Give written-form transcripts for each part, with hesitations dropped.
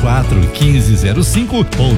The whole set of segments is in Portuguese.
3634-1505 ou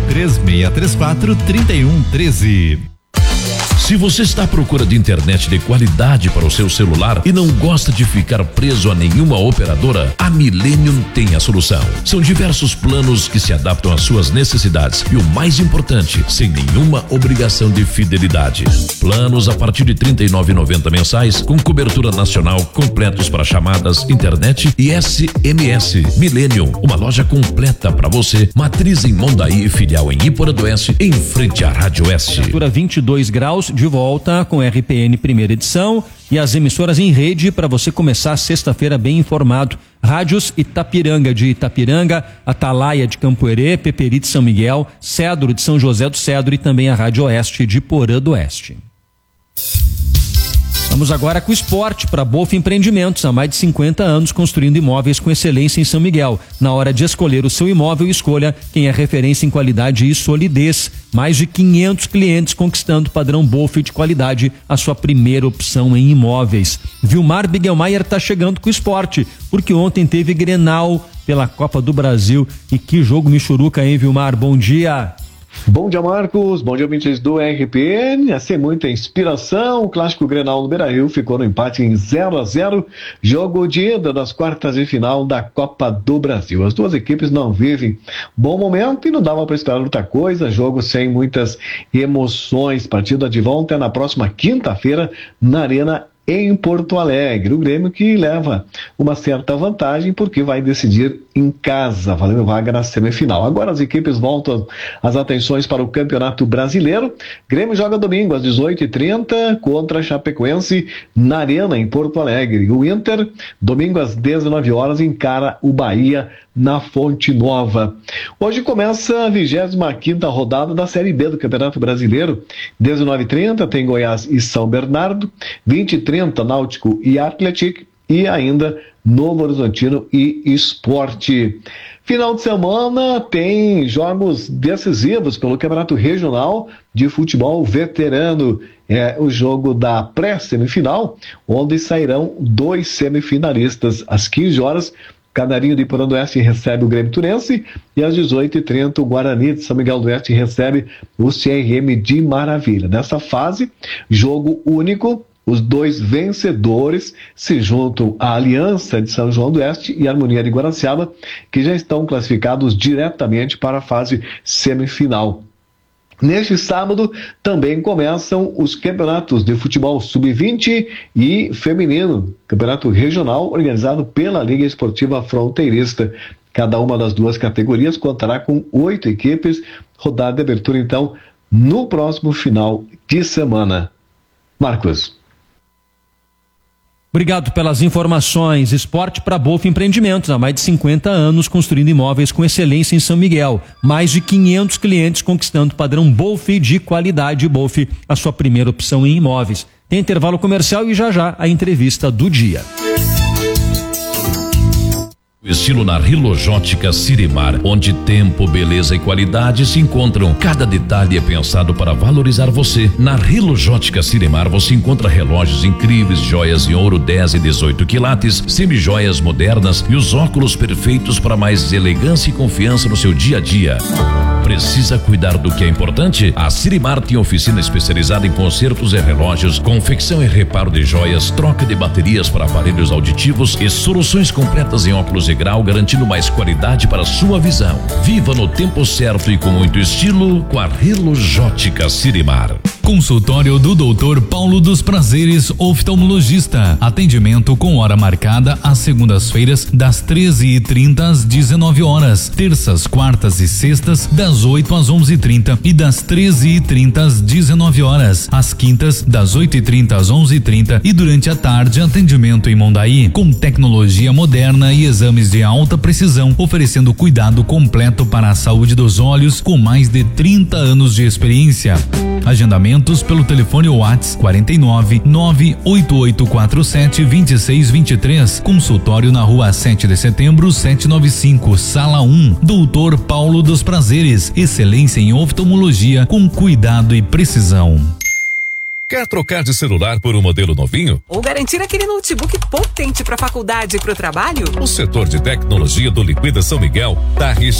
3634-3113. Se você está à procura de internet de qualidade para o seu celular e não gosta de ficar preso a nenhuma operadora, a Millennium tem a solução. São diversos planos que se adaptam às suas necessidades e o mais importante, sem nenhuma obrigação de fidelidade. Planos a partir de R$ 39,90 mensais, com cobertura nacional, completos para chamadas, internet e SMS. Millennium, uma loja completa para você, matriz em Mondaí e filial em Iporã do Oeste, em frente à Rádio Oeste. Temperatura 22 graus, de volta com RPN primeira edição e as emissoras em rede para você começar a sexta-feira bem informado. Rádios Itapiranga de Itapiranga, Atalaia de Campoerê, Peperi de São Miguel, Cedro de São José do Cedro e também a Rádio Oeste de Porã do Oeste. Vamos agora com o esporte para Bof Empreendimentos, há mais de 50 anos construindo imóveis com excelência em São Miguel. Na hora de escolher o seu imóvel, escolha quem é referência em qualidade e solidez. Mais de 500 clientes conquistando o padrão Bof de qualidade, a sua primeira opção em imóveis. Vilmar Bigelmaier está chegando com o esporte, porque ontem teve Grenal pela Copa do Brasil. E que jogo michuruca, hein, Vilmar? Bom dia! Bom dia, Marcos. Bom dia, ouvintes do RPN. Sem muita inspiração, o clássico Grenal no Beira-Rio ficou no empate em 0-0, jogo de ida das quartas de final da Copa do Brasil. As duas equipes não vivem bom momento e não dava para esperar muita coisa, jogo sem muitas emoções. Partida de volta é na próxima quinta-feira na Arena em Porto Alegre. O Grêmio que leva uma certa vantagem porque vai decidir em casa, valendo vaga na semifinal. Agora as equipes voltam as atenções para o Campeonato Brasileiro. Grêmio joga domingo às 18h30 contra a Chapecoense na Arena em Porto Alegre. O Inter, domingo às 19 horas, encara o Bahia na Fonte Nova. Hoje começa a 25ª rodada da Série B do Campeonato Brasileiro. 19h30 tem Goiás e São Bernardo, 20h30 Náutico e Atlético e ainda Novo Horizontino e Sport. Final de semana tem jogos decisivos pelo Campeonato Regional de Futebol Veterano. É o jogo da pré-semifinal, onde sairão 2 semifinalistas às 15 horas. Canarinho de Iporã do Oeste recebe o Grêmio Turense e às 18h30 o Guarani de São Miguel do Oeste recebe o CRM de Maravilha. Nessa fase, jogo único, os 2 vencedores se juntam à Aliança de São João do Oeste e Harmonia de Guaraciaba, que já estão classificados diretamente para a fase semifinal. Neste sábado também começam os campeonatos de futebol sub-20 e feminino, campeonato regional organizado pela Liga Esportiva Fronteirista. Cada uma das duas categorias contará com 8 equipes, rodada de abertura então no próximo final de semana. Marcos. Obrigado pelas informações. Esporte para Bof Empreendimentos, há mais de 50 anos construindo imóveis com excelência em São Miguel. Mais de 500 clientes conquistando o padrão Bof de qualidade. Bof, a sua primeira opção em imóveis. Tem intervalo comercial e já a entrevista do dia. Estilo na Rilojótica Sirimar, onde tempo, beleza e qualidade se encontram. Cada detalhe é pensado para valorizar você. Na Rilojótica Sirimar você encontra relógios incríveis, joias em ouro 10 e 18 quilates, semijoias modernas e os óculos perfeitos para mais elegância e confiança no seu dia a dia. Precisa cuidar do que é importante? A Sirimar tem oficina especializada em consertos e relógios, confecção e reparo de joias, troca de baterias para aparelhos auditivos e soluções completas em óculos de grau, garantindo mais qualidade para a sua visão. Viva no tempo certo e com muito estilo com a Rilojótica Sirimar. Consultório do Dr. Paulo dos Prazeres, oftalmologista. Atendimento com hora marcada às segundas-feiras, das 13h30 às 19 horas. Terças, quartas e sextas, das 8 às 11h30 e das 13h30 às 19 horas. Às quintas, das 8h30 às 11h30 e durante a tarde, atendimento em Mondaí, com tecnologia moderna e exames de alta precisão, oferecendo cuidado completo para a saúde dos olhos com mais de 30 anos de experiência. Agendamentos pelo telefone WhatsApp 49 98847 2623. Consultório na rua 7 de setembro 795, sala 1. Doutor Paulo dos Prazeres, excelência em oftalmologia com cuidado e precisão. Quer trocar de celular por um modelo novinho? Ou garantir aquele notebook potente para a faculdade e para o trabalho? O setor de tecnologia do Liquida São Miguel está